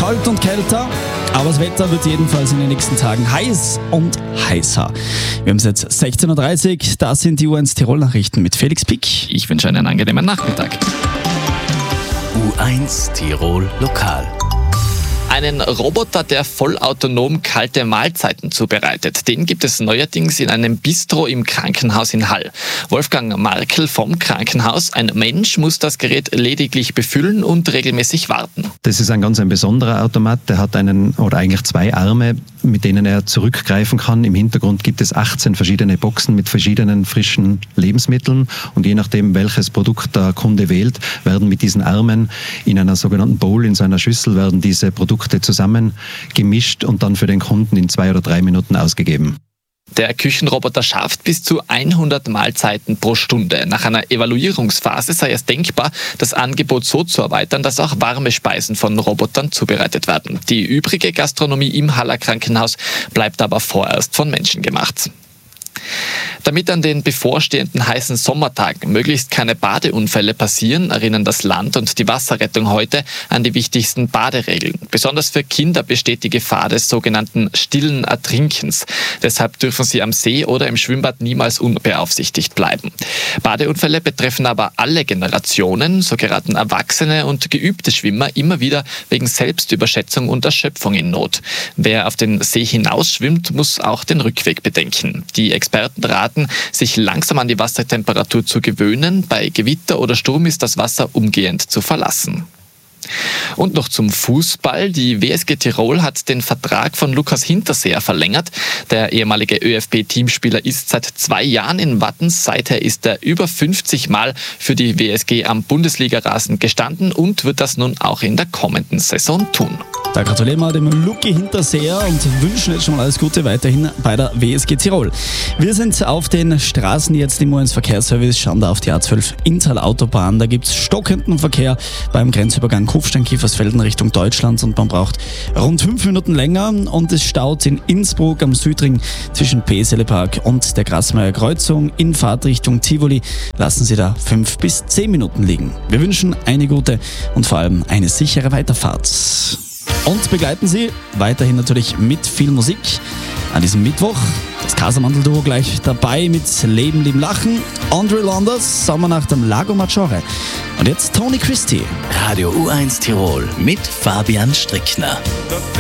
kalt und kälter, aber das Wetter wird jedenfalls in den nächsten Tagen heiß und heißer. Wir haben es jetzt 16.30 Uhr, das sind die U1 Tirol-Nachrichten mit Felix Pick. Ich wünsche einen angenehmen Nachmittag. U1 Tirol Lokal. Einen Roboter, der vollautonom kalte Mahlzeiten zubereitet. Den gibt es neuerdings in einem Bistro im Krankenhaus in Hall. Wolfgang Markel vom Krankenhaus. Ein Mensch muss das Gerät lediglich befüllen und regelmäßig warten. Das ist ein ganz besonderer Automat. Der hat eigentlich zwei Arme, mit denen er zurückgreifen kann. Im Hintergrund gibt es 18 verschiedene Boxen mit verschiedenen frischen Lebensmitteln. Und je nachdem, welches Produkt der Kunde wählt, werden mit diesen Armen in einer sogenannten Bowl, in so einer Schüssel, werden diese Produkte zusammen gemischt und dann für den Kunden in 2 oder 3 Minuten ausgegeben. Der Küchenroboter schafft bis zu 100 Mahlzeiten pro Stunde. Nach einer Evaluierungsphase sei es denkbar, das Angebot so zu erweitern, dass auch warme Speisen von Robotern zubereitet werden. Die übrige Gastronomie im Haller Krankenhaus bleibt aber vorerst von Menschen gemacht. Damit an den bevorstehenden heißen Sommertagen möglichst keine Badeunfälle passieren, erinnern das Land und die Wasserrettung heute an die wichtigsten Baderegeln. Besonders für Kinder besteht die Gefahr des sogenannten stillen Ertrinkens. Deshalb dürfen sie am See oder im Schwimmbad niemals unbeaufsichtigt bleiben. Badeunfälle betreffen aber alle Generationen. So geraten Erwachsene und geübte Schwimmer immer wieder wegen Selbstüberschätzung und Erschöpfung in Not. Wer auf den See hinausschwimmt, muss auch den Rückweg bedenken. Die Experten raten, sich langsam an die Wassertemperatur zu gewöhnen. Bei Gewitter oder Sturm ist das Wasser umgehend zu verlassen. Und noch zum Fußball. Die WSG Tirol hat den Vertrag von Lukas Hinterseer verlängert. Der ehemalige ÖFB-Teamspieler ist seit 2 Jahren in Wattens. Seither ist er über 50 Mal für die WSG am Bundesligarasen gestanden und wird das nun auch in der kommenden Saison tun. Da gratulieren wir dem Luki Hinterseer und wünschen jetzt schon mal alles Gute weiterhin bei der WSG Tirol. Wir sind auf den Straßen jetzt im U1 Verkehrsservice, schauen da auf die A12 Inntal-Autobahn. Da gibt es stockenden Verkehr beim Grenzübergang Kufstein-Kiefersfelden Richtung Deutschland und man braucht rund 5 Minuten länger und es staut in Innsbruck am Südring zwischen Pesele-Park und der Grasmeier Kreuzung. In Fahrtrichtung Tivoli lassen Sie da 5 bis 10 Minuten liegen. Wir wünschen eine gute und vor allem eine sichere Weiterfahrt. Und begleiten Sie weiterhin natürlich mit viel Musik. An diesem Mittwoch das Casamandel-Duo gleich dabei mit Leben, Lieben, Lachen. Andre Landers, Sommernacht am Lago Maggiore. Und jetzt Tony Christie. Radio U1 Tirol mit Fabian Strickner.